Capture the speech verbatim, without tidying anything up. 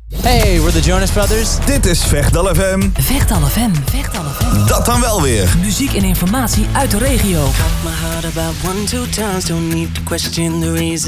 Hey, we're the Jonas Brothers. Dit is Vechtal F M. Vechtal F M. Vechtal F M. Dat dan wel weer. Muziek en informatie uit de regio. Cut my heart about one, two times. Don't need to question the reason.